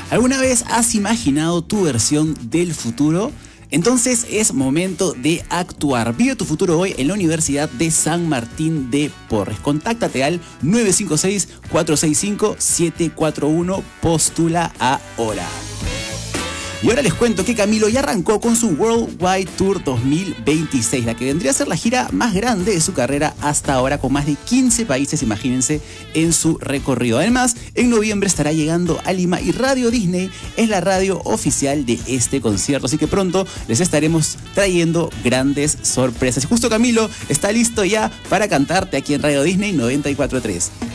¿Alguna vez has imaginado tu versión del futuro? Entonces es momento de actuar. Vive tu futuro hoy en la Universidad de San Martín de Porres. Contáctate al 956-465-741. Postula ahora. Y ahora les cuento que Camilo ya arrancó con su Worldwide Tour 2026, la que vendría a ser la gira más grande de su carrera hasta ahora, con más de 15 países, imagínense, en su recorrido. Además, en noviembre estará llegando a Lima y Radio Disney es la radio oficial de este concierto, así que pronto les estaremos trayendo grandes sorpresas. Y justo Camilo está listo ya para cantarte aquí en Radio Disney 94.3.